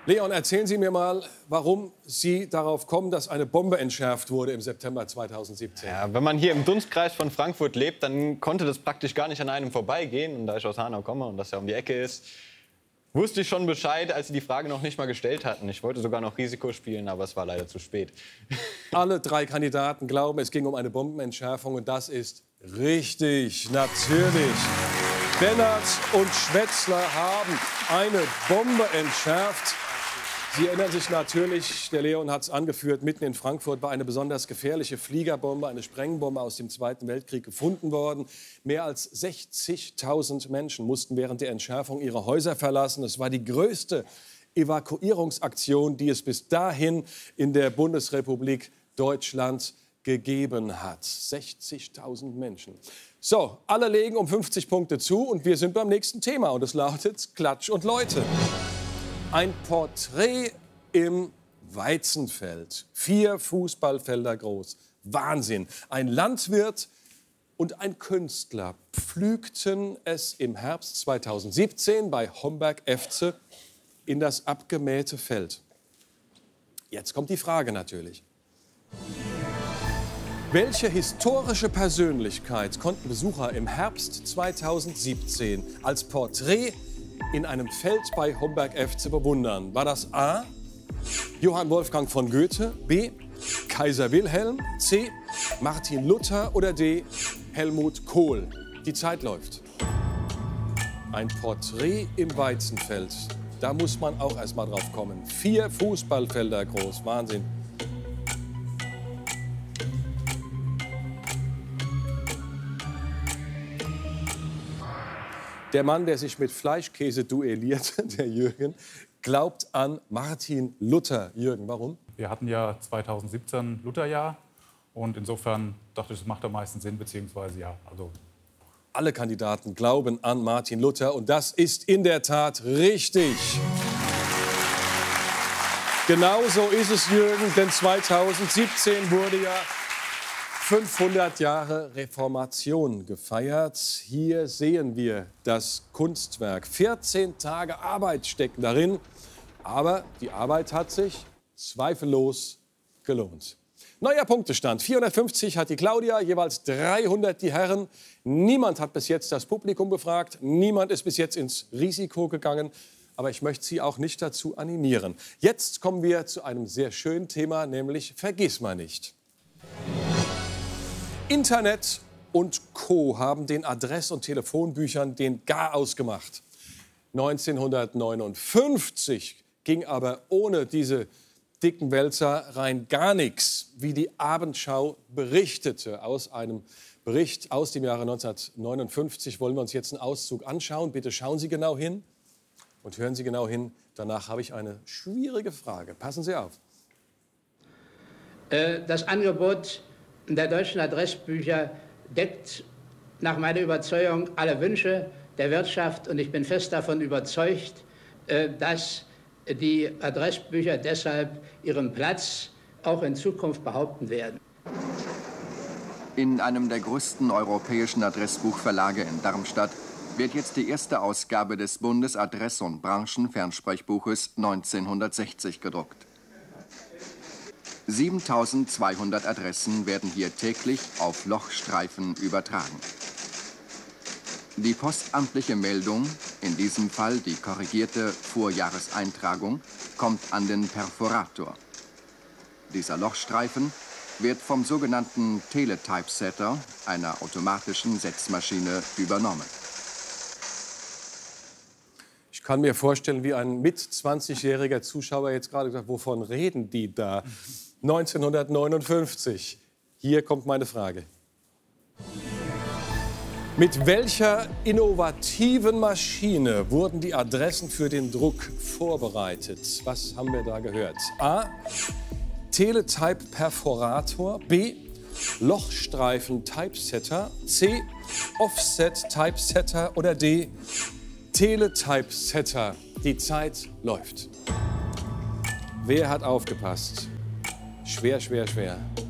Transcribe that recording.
Leon, erzählen Sie mir mal, warum Sie darauf kommen, dass eine Bombe entschärft wurde im September 2017. Ja, wenn man hier im Dunstkreis von Frankfurt lebt, dann konnte das praktisch gar nicht an einem vorbeigehen. Und da ich aus Hanau komme und das ja um die Ecke ist, wusste ich schon Bescheid, als Sie die Frage noch nicht mal gestellt hatten. Ich wollte sogar noch Risiko spielen, aber es war leider zu spät. Alle drei Kandidaten glauben, es ging um eine Bombenentschärfung. Und das ist richtig, natürlich. Bennert und Schwetzler haben eine Bombe entschärft. Sie erinnern sich natürlich, der Leon hat es angeführt, mitten in Frankfurt war eine besonders gefährliche Fliegerbombe, eine Sprengbombe aus dem Zweiten Weltkrieg gefunden worden. Mehr als 60.000 Menschen mussten während der Entschärfung ihre Häuser verlassen. Es war die größte Evakuierungsaktion, die es bis dahin in der Bundesrepublik Deutschland gegeben hat. 60.000 Menschen. So, alle legen um 50 Punkte zu und wir sind beim nächsten Thema. Und es lautet Klatsch und Leute. Ein Porträt im Weizenfeld. 4 Fußballfelder groß. Wahnsinn. Ein Landwirt und ein Künstler pflügten es im Herbst 2017 bei Homberg-Efze in das abgemähte Feld. Jetzt kommt die Frage natürlich. Welche historische Persönlichkeit konnten Besucher im Herbst 2017 als Porträt in einem Feld bei Homberg-Efze bewundern? War das A. Johann Wolfgang von Goethe, B. Kaiser Wilhelm, C. Martin Luther oder D. Helmut Kohl? Die Zeit läuft. Ein Porträt im Weizenfeld. Da muss man auch erst mal drauf kommen. 4 Fußballfelder groß. Wahnsinn. Der Mann, der sich mit Fleischkäse duelliert, der Jürgen, glaubt an Martin Luther. Jürgen, warum? Wir hatten ja 2017 Lutherjahr und insofern dachte ich, es macht am meisten Sinn, beziehungsweise ja, also alle Kandidaten glauben an Martin Luther und das ist in der Tat richtig. Genau so ist es, Jürgen, denn 2017 wurde ja 500 Jahre Reformation gefeiert. Hier sehen wir das Kunstwerk. 14 Tage Arbeit stecken darin. Aber die Arbeit hat sich zweifellos gelohnt. Neuer Punktestand. 450 hat die Claudia, jeweils 300 die Herren. Niemand hat bis jetzt das Publikum befragt. Niemand ist bis jetzt ins Risiko gegangen. Aber ich möchte Sie auch nicht dazu animieren. Jetzt kommen wir zu einem sehr schönen Thema, nämlich Vergissmeinnicht. Internet und Co. haben den Adress- und Telefonbüchern den Garaus gemacht. 1959 ging aber ohne diese dicken Wälzer rein gar nichts, wie die Abendschau berichtete. Aus einem Bericht aus dem Jahre 1959 wollen wir uns jetzt einen Auszug anschauen. Bitte schauen Sie genau hin und hören Sie genau hin. Danach habe ich eine schwierige Frage. Passen Sie auf. Das Angebot der deutschen Adressbücher deckt nach meiner Überzeugung alle Wünsche der Wirtschaft. Und ich bin fest davon überzeugt, dass die Adressbücher deshalb ihren Platz auch in Zukunft behaupten werden. In einem der größten europäischen Adressbuchverlage in Darmstadt wird jetzt die erste Ausgabe des Bundesadress- und Branchenfernsprechbuches 1960 gedruckt. 7200 Adressen werden hier täglich auf Lochstreifen übertragen. Die postamtliche Meldung, in diesem Fall die korrigierte Vorjahreseintragung, kommt an den Perforator. Dieser Lochstreifen wird vom sogenannten Teletypesetter, einer automatischen Setzmaschine, übernommen. Ich kann mir vorstellen, wie ein mit 20-jähriger Zuschauer jetzt gerade gesagt, wovon reden die da? 1959. Hier kommt meine Frage. Mit welcher innovativen Maschine wurden die Adressen für den Druck vorbereitet? Was haben wir da gehört? A. Teletype Perforator. B. Lochstreifen Typesetter. C. Offset Typesetter. Oder D. Teletypesetter. Die Zeit läuft. Wer hat aufgepasst? Schwer, schwer, schwer.